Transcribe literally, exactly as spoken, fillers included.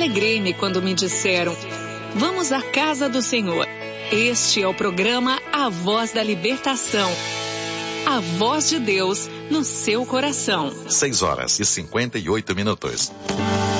alegrei-me quando me disseram: vamos à casa do Senhor. Este é o programa A Voz da Libertação. A voz de Deus no seu coração. seis horas e cinquenta e oito minutos.